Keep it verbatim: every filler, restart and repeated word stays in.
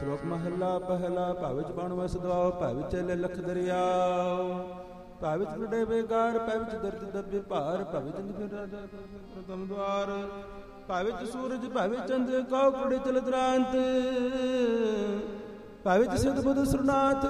ਸ਼ਲੋਕ ਮਹਲਾ ਪਹਿਲਾ। ਭੈ ਵਿੱਚ ਬਾਣ ਵਸ ਦਵਾਓ, ਭੈ ਵਿੱਚ ਚੱਲੇ ਲਖ ਦਰਿਆਓ, ਭੈ ਵਿੱਚ ਨਡੇ ਬੇਗਾਰ, ਭੈ ਵਿੱਚ ਦਰਦ ਦੱਬੇ ਭਾਰ, ਭੈ ਵਿੱਚ ਫਿਰ ਰਾਜਾ ਪ੍ਰਥਮ ਦਵਾਰ, ਭੈ ਵਿੱਚ ਸੂਰਜ, ਭੈ ਵਿੱਚ ਚੰਦ, ਕਾਉ ਕੁੜੇ ਚਲਤ ਰਾਂਤ, ਭੈ ਵਿੱਚ ਸਿਧ ਬੁਧ ਸੁਰਨਾਥ,